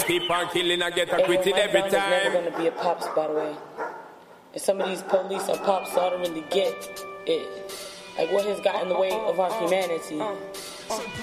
keep on killing and get acquitted every There's never time. going to be a Pops, by the way. And some of these police and Pops, so I don't really get it. Like, what has got in the way of our humanity?